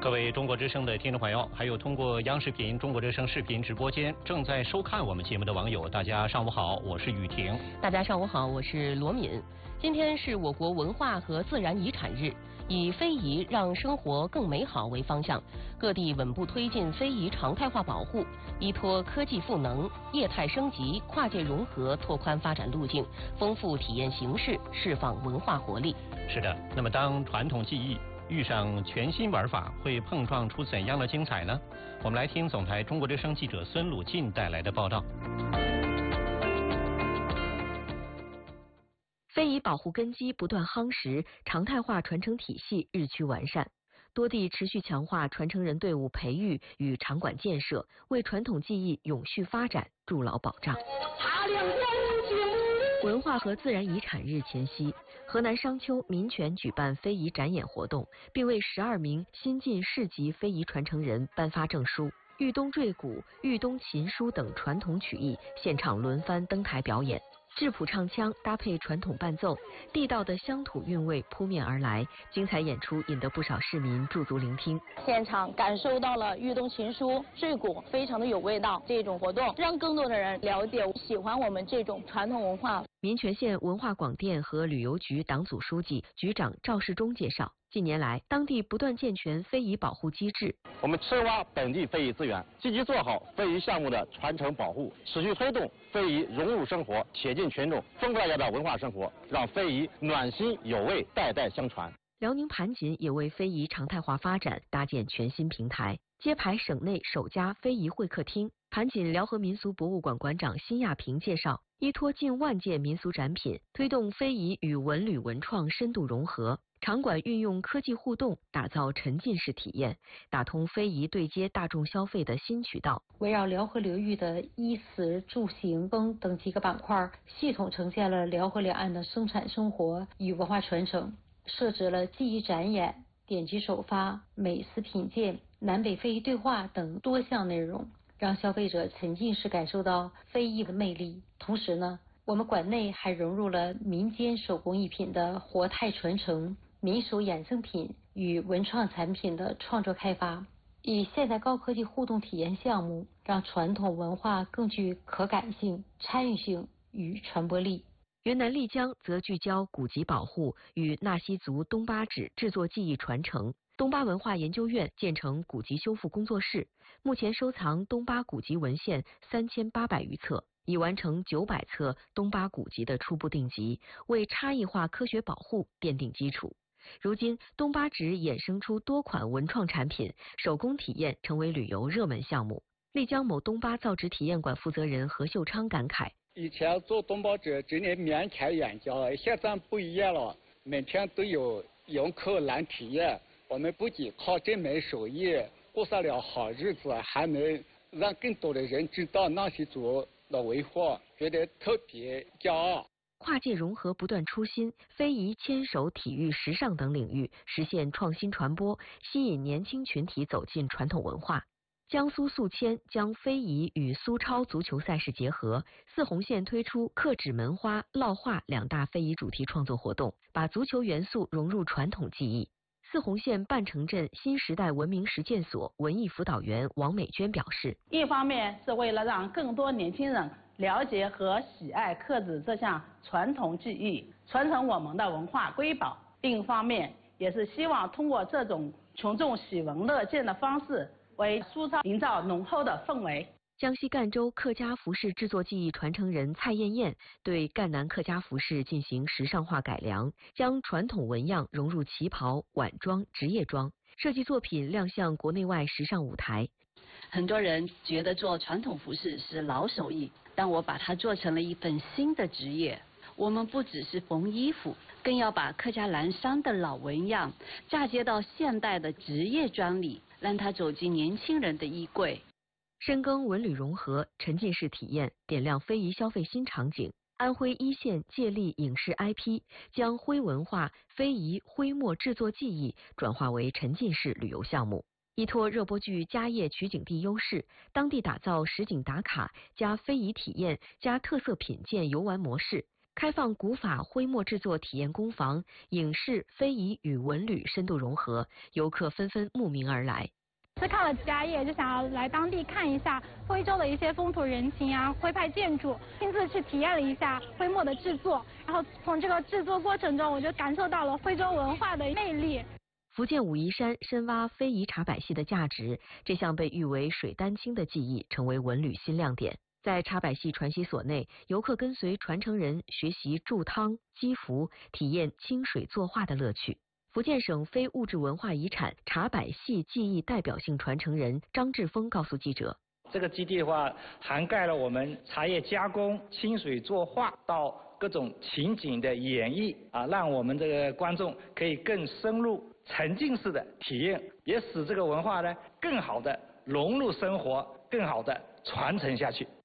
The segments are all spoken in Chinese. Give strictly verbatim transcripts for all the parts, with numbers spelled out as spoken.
各位中国之声的听众朋友，还有通过央视频中国之声视频直播间正在收看我们节目的网友，大家上午好，我是雨婷。 大家上午好，我是罗敏。今天是我国文化和自然遗产日，以非遗让生活更美好为方向，各地稳步推进非遗常态化保护，依托科技赋能、业态升级、跨界融合，拓宽发展路径，丰富体验形式，释放文化活力。 是的，那么当传统技艺遇上全新玩法，会碰撞出怎样的精彩呢？我们来听总台中国之声记者孙鲁进带来的报道。 非遗保护根基不断夯实，常态化传承体系日趋完善，多地持续强化传承人队伍培育与场馆建设，为传统技艺永续发展筑牢保障。文化和自然遗产日前夕，河南商丘民权举办非遗展演活动，并为十二名新晋市级非遗传承人颁发证书。豫东坠鼓、豫东琴书等传统曲艺现场轮番登台表演，质朴唱腔搭配传统伴奏，地道的乡土韵味扑面而来，精彩演出引得不少市民驻足聆听。 现场感受到了豫东琴书、坠鼓，非常的有味道。这种活动让更多的人了解、喜欢我们这种传统文化。 民权县文化广电和旅游局党组书记、局长赵世忠介绍，近年来，当地不断健全非遗保护机制。 我们深挖本地非遗资源，积极做好非遗项目的传承保护，持续推动非遗融入生活，贴近群众，丰富大家的文化生活，让非遗暖心有味，代代相传。 辽宁盘锦也为非遗常态化发展搭建全新平台，揭牌省内首家非遗会客厅。盘锦辽河民俗博物馆馆长辛亚平介绍，依托近万件民俗展品，推动非遗与文旅文创深度融合。场馆运用科技互动，打造沉浸式体验，打通非遗对接大众消费的新渠道。 围绕辽河流域的衣食住行风等几个板块，系统呈现了辽河两岸的生产生活与文化传承，设置了技艺展演、典籍首发、美食品鉴、南北非遗对话等多项内容，让消费者沉浸式感受到非遗的魅力。同时呢，我们馆内还融入了民间手工艺品的活态传承、民俗衍生品与文创产品的创作开发，以现代高科技互动体验项目，让传统文化更具可感性、参与性与传播力。 云南丽江则聚焦古籍保护与纳西族东巴纸制作技艺传承。东巴文化研究院建成古籍修复工作室，目前收藏东巴古籍文献三千八百余册，已完成九百册东巴古籍的初步定级，为差异化科学保护奠定基础。如今，东巴纸衍生出多款文创产品，手工体验成为旅游热门项目。丽江某东巴造纸体验馆负责人何秀昌感慨： 以前做东巴纸只能面看眼教，现在不一样了，每天都有游客来体验。我们不仅靠这门手艺过上了好日子，还能让更多的人知道纳西族的文化，觉得特别骄傲。 跨界融合不断出新，非遗、牵手、体育、时尚等领域实现创新传播，吸引年轻群体走进传统文化。江苏宿迁将非遗与苏超足球赛事结合，泗洪县推出刻纸门花、烙画两大非遗主题创作活动，把足球元素融入传统技艺。泗洪县半城镇新时代文明实践所文艺辅导员王美娟表示， 一方面是为了让更多年轻人了解和喜爱刻纸这项传统技艺，传承我们的文化瑰宝；另一方面也是希望通过这种群众喜闻乐见的方式，为苏超营造浓厚的氛围。 江西赣州客家服饰制作技艺传承人蔡艳艳对赣南客家服饰进行时尚化改良，将传统纹样融入旗袍、晚装、职业装，设计作品亮相国内外时尚舞台。 很多人觉得做传统服饰是老手艺，但我把它做成了一份新的职业。我们不只是缝衣服，更要把客家蓝衫的老纹样嫁接到现代的职业装里，让它走进年轻人的衣柜。 深耕文旅融合，沉浸式体验，点亮非遗消费新场景。安徽一线借力影视 I P， 将徽文化、非遗、徽墨制作技艺转化为沉浸式旅游项目。依托热播剧家业取景地优势，当地打造实景打卡加非遗体验加特色品鉴游玩模式， 开放古法徽墨制作体验工坊，影视、非遗与文旅深度融合，游客纷纷慕名而来。 是看了家业，就想要来当地看一下徽州的一些风土人情啊，徽派建筑，亲自去体验了一下徽墨的制作，然后从这个制作过程中，我就感受到了徽州文化的魅力。 福建武夷山深挖非遗茶百戏的价值，这项被誉为水丹青的技艺成为文旅新亮点。在茶百戏传习所内，游客跟随传承人学习铸汤、积福，体验清水作画的乐趣。福建省非物质文化遗产茶百戏技艺代表性传承人张志峰告诉记者， 这个基地的话，涵盖了我们茶叶加工、清水作画到各种情景的演绎啊，让我们这个观众可以更深入、沉浸式的体验，也使这个文化呢更好的融入生活，更好的传承下去。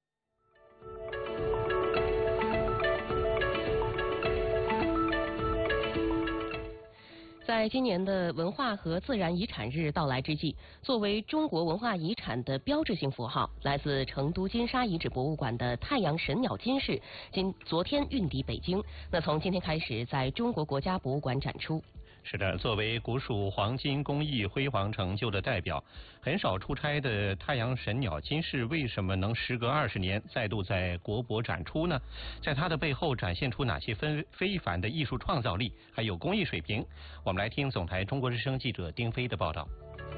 在今年的文化和自然遗产日到来之际，作为中国文化遗产的标志性符号，来自成都金沙遗址博物馆的太阳神鸟金饰，今昨天运抵北京。那从今天开始，在中国国家博物馆展出。 是的，作为古蜀黄金工艺辉煌成就的代表，很少出差的太阳神鸟金饰为什么能时隔二十年再度在国博展出呢？在它的背后展现出哪些非非凡的艺术创造力，还有工艺水平？我们来听总台中国之声记者丁飞的报道。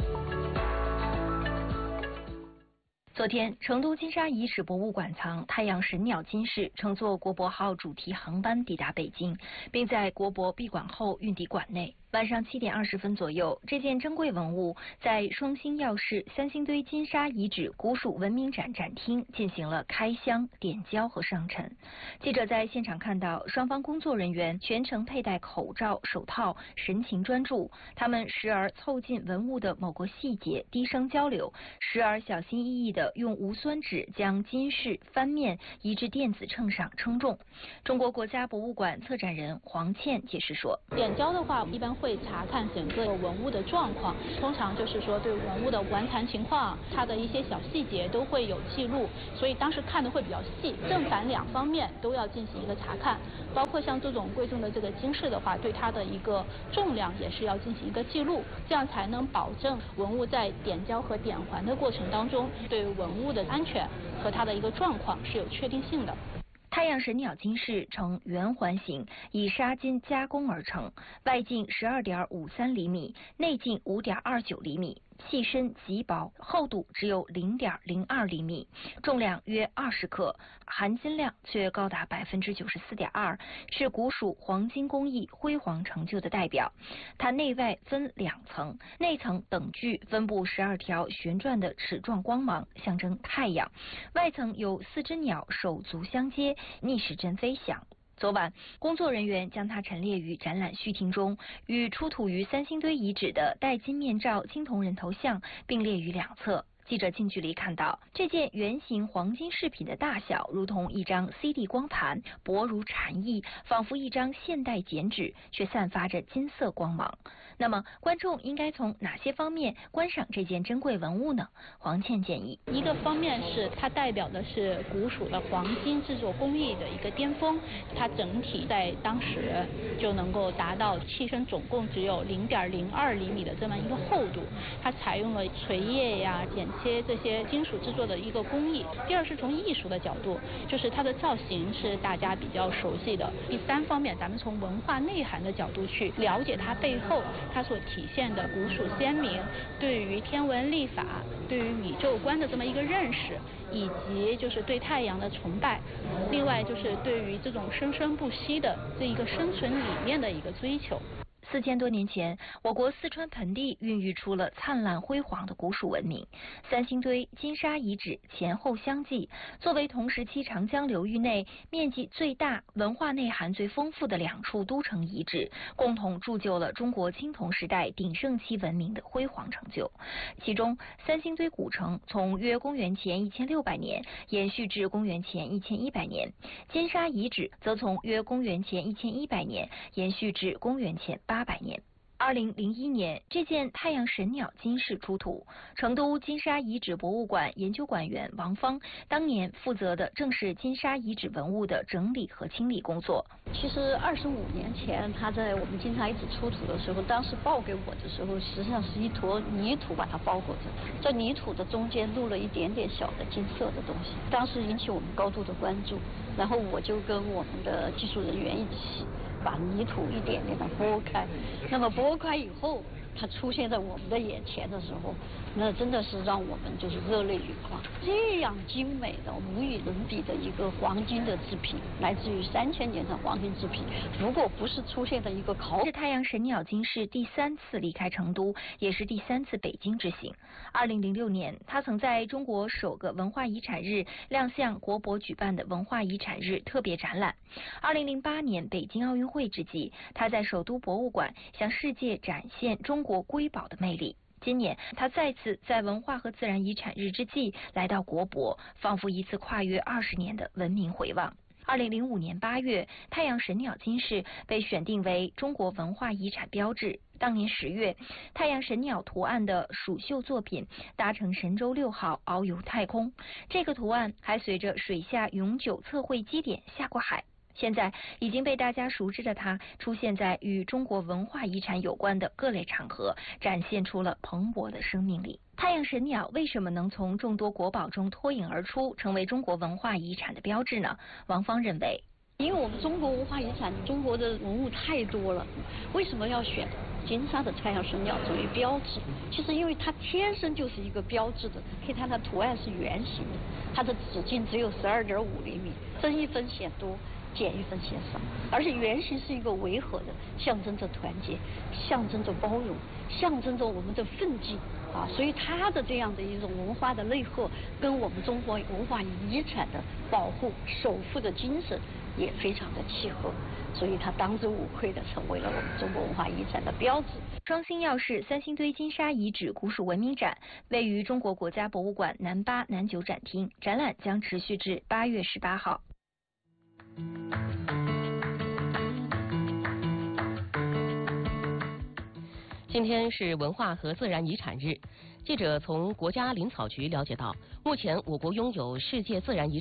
昨天，成都金沙遗址博物馆藏太阳神鸟金饰乘坐国博号主题航班抵达北京，并在国博闭馆后运抵馆内。晚上七点二十分左右，这件珍贵文物在双星耀市三星堆金沙遗址古蜀文明展展厅进行了开箱、点胶和上陈。记者在现场看到，双方工作人员全程佩戴口罩、手套，神情专注。他们时而凑近文物的某个细节低声交流，时而小心翼翼地用无酸纸将金饰翻面移至电子秤上称重。中国国家博物馆策展人黄倩解释说， 点胶的话，一般会查看整个文物的状况，通常就是说对文物的完残情况，它的一些小细节都会有记录，所以当时看的会比较细，正反两方面都要进行一个查看，包括像这种贵重的这个金饰的话，对它的一个重量也是要进行一个记录，这样才能保证文物在点胶和点环的过程当中，对文物的安全和它的一个状况是有确定性的。 太阳神鸟金饰呈圆环形，以纱金加工而成，外径十二点五三厘米，内径五点二九厘米。器身极薄，厚度只有零点零二厘米，重量约二十克，含金量却高达百分之九十四点二，是古蜀黄金工艺辉煌成就的代表。它内外分两层，内层等距分布十二条旋转的齿状光芒，象征太阳；外层有四只鸟手足相接，逆时针飞翔。昨晚，工作人员将它陈列于展览序厅中，与出土于三星堆遗址的戴金面罩青铜人头像并列于两侧。记者近距离看到，这件圆形黄金饰品的大小如同一张 C D 光盘，薄如蝉翼，仿佛一张现代剪纸，却散发着金色光芒。那么，观众应该从哪些方面观赏这件珍贵文物呢？黄倩建议， 一个方面是它代表的是古蜀的黄金制作工艺的一个巅峰，它整体在当时就能够达到器身总共只有零点零二厘米的这么一个厚度，它采用了锤叶呀、剪切这些金属制作的一个工艺。第二是从艺术的角度，就是它的造型是大家比较熟悉的。第三方面，咱们从文化内涵的角度去了解它背后它所体现的古蜀先民对于天文历法、对于宇宙观的这么一个认识，以及就是对太阳的崇拜，另外就是对于这种生生不息的这一个生存理念的一个追求。 四千多年前，我国四川盆地孕育出了灿烂辉煌的古蜀文明。三星堆、金沙遗址前后相继，作为同时期长江流域内面积最大、文化内涵最丰富的两处都城遗址，共同铸就了中国青铜时代鼎盛期文明的辉煌成就。其中，三星堆古城从约公元前一千六百年延续至公元前一千一百年，金沙遗址则从约公元前一千一百年延续至公元前八百年。 二零零一年，这件太阳神鸟金饰出土。成都金沙遗址博物馆研究馆员王芳当年负责的正是金沙遗址文物的整理和清理工作。 其实二十五年前，他在我们金沙遗址出土的时候，当时报给我的时候，实际上是一坨泥土把它包裹着，这泥土的中间露了一点点小的金色的东西，当时引起我们高度的关注。然后我就跟我们的技术人员一起把泥土一点点的拨开，那么拨开以后，它出现在我们的眼前的时候，那真的是让我们就是热泪盈眶。这样精美的、无与伦比的一个黄金的制品，来自于三千年的黄金制品，如果不是出现的一个考， 是太阳神鸟金饰第三次离开成都，也是第三次北京之行。二零零六年，他曾在中国首个文化遗产日亮相国博举办的文化遗产日特别展览。二零零八年北京奥运会之际，他在首都博物馆向世界展现中国瑰宝的魅力。今年，他再次在文化和自然遗产日之际来到国博，仿佛一次跨越二十年的文明回望。二零零五年八月，太阳神鸟金饰被选定为中国文化遗产标志。当年十月，太阳神鸟图案的蜀绣作品搭乘神舟六号遨游太空，这个图案还随着水下永久测绘基点下过海。现在已经被大家熟知的它，出现在与中国文化遗产有关的各类场合，展现出了蓬勃的生命力。太阳神鸟为什么能从众多国宝中脱颖而出，成为中国文化遗产的标志呢？王芳认为， 因为我们中国文化遗产，中国的文物太多了，为什么要选金沙的太阳神鸟作为标志？其实因为它天生就是一个标志的，可以看它图案是圆形的，它的直径只有十二点五厘米，增一分显多，减一分显少，而且圆形是一个维和的，象征着团结，象征着包容，象征着我们的奋进啊！所以它的这样的一种文化的内核，跟我们中国文化遗产的保护、守护的精神也非常的契合，所以它当之无愧的成为了我们中国文化遗产的标志。 双星耀是三星堆金沙遗址古蜀文明展，位于中国国家博物馆南八、南九展厅，展览将持续至八月十八号。 今天是文化和自然遗产日，记者从国家林草局了解到，目前我国拥有世界自然遗